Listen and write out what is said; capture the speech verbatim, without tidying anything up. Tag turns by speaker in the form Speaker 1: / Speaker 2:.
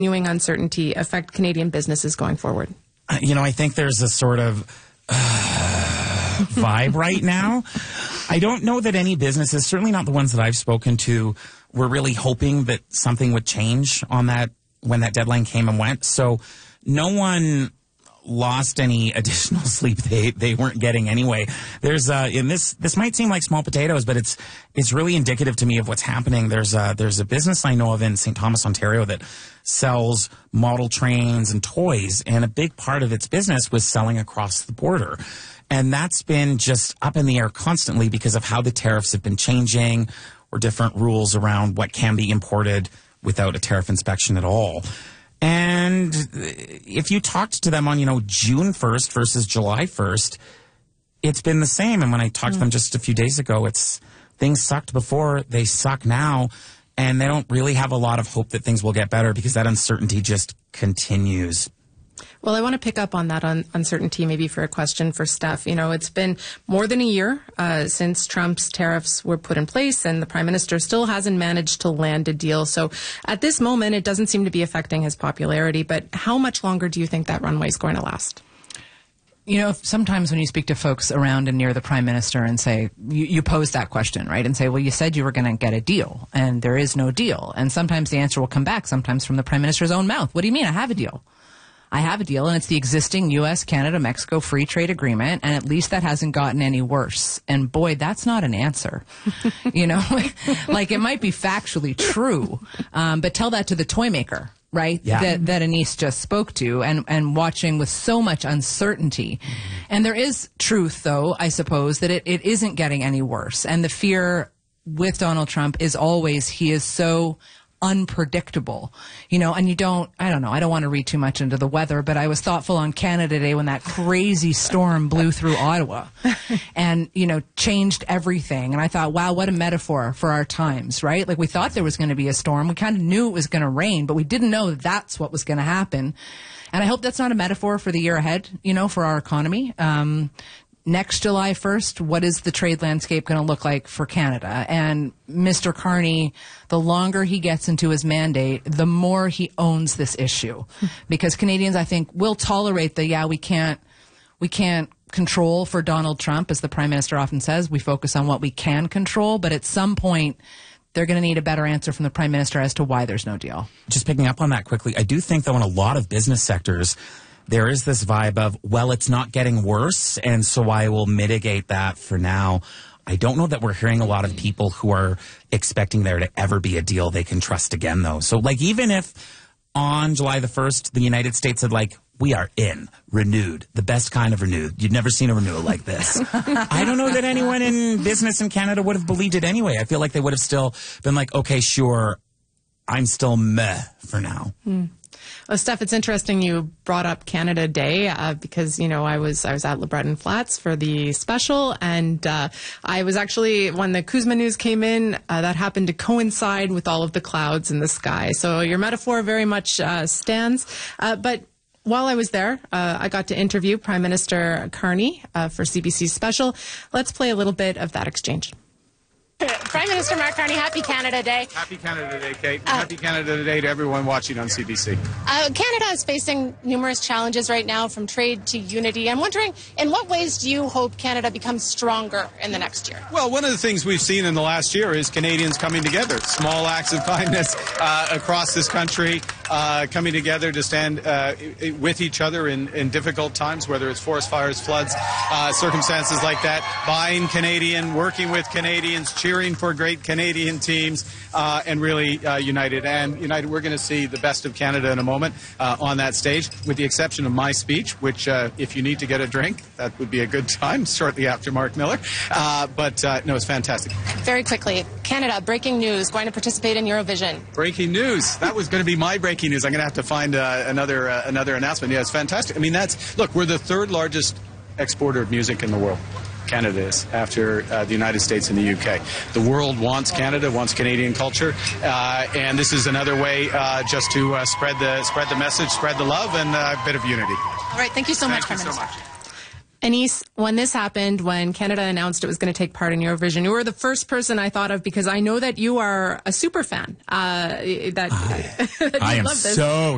Speaker 1: continuing uncertainty affect Canadian businesses going forward?
Speaker 2: Uh, you know, I think there's a sort of uh, vibe right now. I don't know that any businesses, certainly not the ones that I've spoken to, were really hoping that something would change on that when that deadline came and went. So no one lost any additional sleep they they weren't getting anyway. There's uh in this this might seem like small potatoes, but it's it's really indicative to me of what's happening. There's a there's a business I know of in Saint Thomas, Ontario that sells model trains and toys, and a big part of its business was selling across the border. And that's been just up in the air constantly because of how the tariffs have been changing, or different rules around what can be imported without a tariff inspection at all. And if you talked to them on, you know, June first versus July first, it's been the same. And when I talked mm. to them just a few days ago, it's things sucked before, they suck now, and they don't really have a lot of hope that things will get better because that uncertainty just continues.
Speaker 1: Well, I want to pick up on that un- uncertainty maybe for a question for Steph. You know, it's been more than a year uh, since Trump's tariffs were put in place, and the Prime Minister still hasn't managed to land a deal. So at this moment, it doesn't seem to be affecting his popularity. But how much longer do you think that runway is going to last?
Speaker 3: You know, sometimes when you speak to folks around and near the Prime Minister and say, you, you pose that question, right? And say, well, you said you were going to get a deal, and there is no deal. And sometimes the answer will come back, sometimes from the Prime Minister's own mouth. What do you mean? I have a deal. I have a deal, and it's the existing U S Canada Mexico Free Trade Agreement, and at least that hasn't gotten any worse. And boy, that's not an answer. You know, like it might be factually true, um, but tell that to the toy maker, right?
Speaker 2: Yeah.
Speaker 3: That, that Anise just spoke to, and, and watching with so much uncertainty. Mm-hmm. And there is truth, though, I suppose, that it, it isn't getting any worse. And the fear with Donald Trump is always he is so unpredictable, you know, and you don't, I don't know, I don't want to read too much into the weather, but I was thoughtful on Canada Day when that crazy storm blew through Ottawa and, you know, changed everything. And I thought, wow, what a metaphor for our times, right? Like we thought there was going to be a storm. We kind of knew it was going to rain, but we didn't know that that's what was going to happen. And I hope that's not a metaphor for the year ahead, you know, for our economy. Um, Next July first, what is the trade landscape going to look like for Canada? And Mister Carney, the longer he gets into his mandate, the more he owns this issue. Because Canadians, I think, will tolerate the, yeah, we can't, we can't control for Donald Trump, as the Prime Minister often says. We focus on what we can control. But at some point, they're going to need a better answer from the Prime Minister as to why there's no deal.
Speaker 2: Just picking up on that quickly, I do think, though, in a lot of business sectors, there is this vibe of, well, it's not getting worse, and so I will mitigate that for now. I don't know that we're hearing a lot of people who are expecting there to ever be a deal they can trust again, though. So, like, even if on July the first, the United States said, like, we are in, renewed, the best kind of renewed. You'd never seen a renewal like this. I don't know that anyone in business in Canada would have believed it anyway. I feel like they would have still been like, okay, sure, I'm still meh for now.
Speaker 1: Hmm. Well, Steph, it's interesting you brought up Canada Day uh, because, you know, I was I was at LeBreton Flats for the special, and uh, I was actually, when the Kuzma news came in, uh, that happened to coincide with all of the clouds in the sky. So your metaphor very much uh, stands. Uh, but while I was there, uh, I got to interview Prime Minister Carney uh, for C B C's special. Let's play a little bit of that exchange.
Speaker 4: Prime Minister Mark Carney, happy Canada Day.
Speaker 5: Happy Canada Day, Kate. Uh, happy Canada Day to everyone watching on C B C.
Speaker 4: Uh, Canada is facing numerous challenges right now, from trade to unity. I'm wondering, in what ways do you hope Canada becomes stronger in the next year?
Speaker 5: Well, one of the things we've seen in the last year is Canadians coming together. Small acts of kindness uh, across this country, uh, coming together to stand uh, with each other in, in difficult times, whether it's forest fires, floods, uh, circumstances like that. Buying Canadian, working with Canadians, cheering for great Canadian teams, uh, and really uh, united. And united, we're going to see the best of Canada in a moment uh, on that stage, with the exception of my speech, which uh, if you need to get a drink, that would be a good time shortly after Mark Miller. Uh, but uh, no, it's fantastic.
Speaker 4: Very quickly, Canada, breaking news, going to participate in Eurovision.
Speaker 5: Breaking news. That was going to be my breaking news. I'm going to have to find uh, another uh, another announcement. Yeah, it's fantastic. I mean, that's, look, we're the third largest exporter of music in the world. Canada is, after uh, the United States and the U K. The world wants Canada, wants Canadian culture, uh, and this is another way uh, just to uh, spread the spread the message, spread the love, and uh, a bit of unity.
Speaker 4: All right, thank you so
Speaker 5: thank
Speaker 4: much, Prime
Speaker 5: you
Speaker 4: Minister.
Speaker 5: So much.
Speaker 1: Anise, when this happened, when Canada announced it was going to take part in Eurovision, you were the first person I thought of because I know that you are a super fan. Uh, that,
Speaker 2: I,
Speaker 1: that
Speaker 2: I am
Speaker 1: love this.
Speaker 2: so